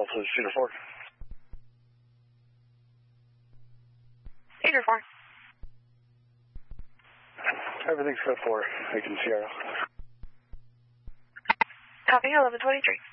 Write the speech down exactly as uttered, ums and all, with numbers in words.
Delta Cedar Ford. Cedar Ford. Everything's set for Aiken Sierra. Copy, eleven twenty-three.